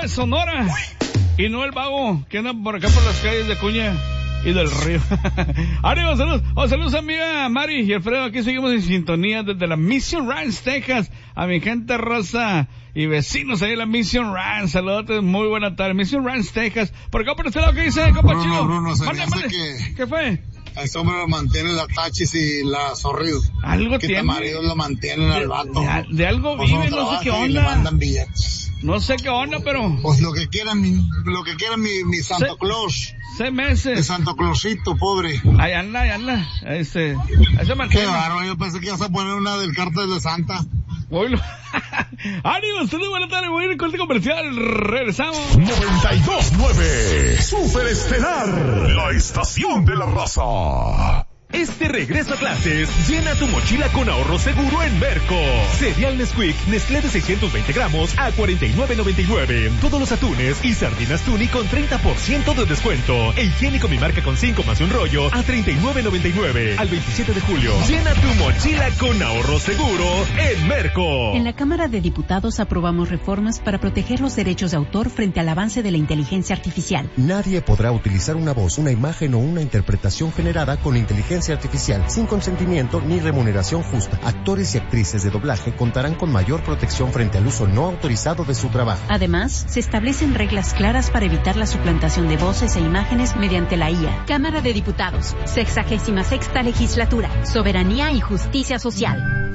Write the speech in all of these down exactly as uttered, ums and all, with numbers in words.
de Sonora. Y no el vago que anda por acá por las calles de Cuña y del Río. ¡Ánimo, saludos! Oh, saludos a mi amiga Mari y Alfredo. Aquí seguimos en sintonía desde la Mission Ranch, Texas. A mi gente raza y vecinos ahí de la Mission Ranch. Saludos, muy buena tarde. Mission Ranch, Texas. Por acá, por este lado, ¿qué dice, compa Chido? Bruno, Bruno, se Mande, me hace mande. que... ¿Qué fue? A ese hombre lo mantiene la tachis y la zorrillos. Algo que tiene. Que maridos lo mantienen al vato. De, de algo pues vive, no, no sé qué y onda. le mandan billetes. No sé qué onda, pero... Pues lo que quieran mi, lo que quieran mi, mi Santa Se, Claus. Seis meses. De Santo Clausito, pobre. Ahí anda, ahí anda. Este, ahí se mantiene. Qué bárbaro, yo pensé que ibas a poner una del Cártel de Santa. Bueno. ¡Ánimo! ¡Saludos! Buenas tardes. Voy a ir al corte comercial. Regresamos. noventa y dos nueve Super Estelar, la estación de la raza. Este regreso a clases, llena tu mochila con ahorro seguro en Merco. Cereal Nesquik, Nestlé de seiscientos veinte gramos a cuarenta y nueve noventa y nueve. Todos los atunes y sardinas Tuni con treinta por ciento de descuento. E higiénico Mi Marca con cinco más un rollo a treinta y nueve noventa y nueve. Al veintisiete de julio. Llena tu mochila con ahorro seguro en Merco. En la Cámara de Diputados aprobamos reformas para proteger los derechos de autor frente al avance de la inteligencia artificial. Nadie podrá utilizar una voz, una imagen o una interpretación generada con inteligencia artificial sin consentimiento ni remuneración justa. Actores y actrices de doblaje contarán con mayor protección frente al uso no autorizado de su trabajo. Además, se establecen reglas claras para evitar la suplantación de voces e imágenes mediante la I A. Cámara de Diputados, sexagésima sexta legislatura, soberanía y justicia social.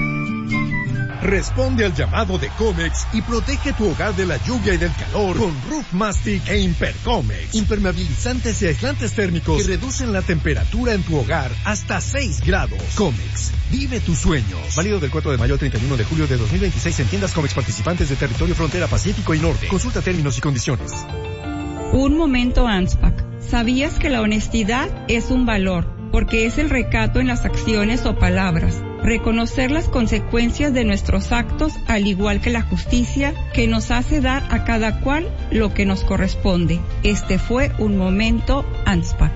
Responde al llamado de Comex y protege tu hogar de la lluvia y del calor con Roof Mastic e Impercomex. Impermeabilizantes y aislantes térmicos que reducen la temperatura en tu hogar hasta seis grados. Comex, vive tus sueños. Válido del cuatro de mayo al treinta y uno de julio de dos mil veintiséis en tiendas Comex participantes de territorio frontera Pacífico y Norte. Consulta términos y condiciones. Un momento, ANSPAC. ¿Sabías que la honestidad es un valor? Porque es el recato en las acciones o palabras. Reconocer las consecuencias de nuestros actos, al igual que la justicia, que nos hace dar a cada cual lo que nos corresponde. Este fue un momento ANSPAC.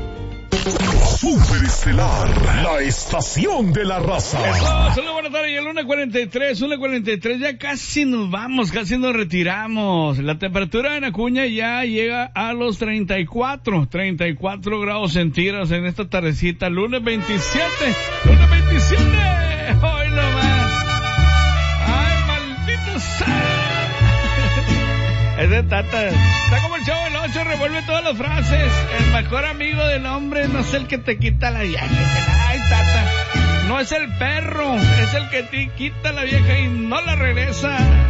Super Estelar, la estación de la raza. Eso, saludos, buenas tardes. Y el una cuarenta y tres, una cuarenta y tres, ya casi nos vamos, casi nos retiramos. La temperatura en Acuña ya llega a los treinta y cuatro, treinta y cuatro grados centígrados en esta tardecita, lunes veintisiete, lunes veintisiete. Hoy nomás. Ay, maldito sea. Ese Tata está como el Chavo del Ocho, revuelve todas las frases. El mejor amigo del hombre no es el que te quita la vieja. Ay, Tata, no es el perro, es el que te quita la vieja y no la regresa.